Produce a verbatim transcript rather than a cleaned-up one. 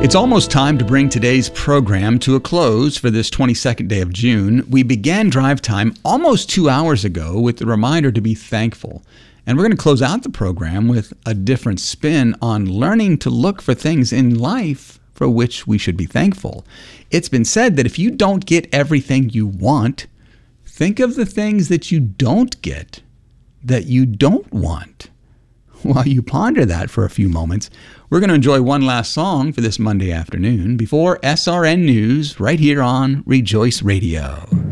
It's almost time to bring today's program to a close for this twenty-second day of June. We began Drive Time almost two hours ago with the reminder to be thankful. And we're going to close out the program with a different spin on learning to look for things in life for which we should be thankful. It's been said that if you don't get everything you want, think of the things that you don't get, that you don't want. While you ponder that for a few moments, we're going to enjoy one last song for this Monday afternoon before S R N News right here on Rejoice Radio.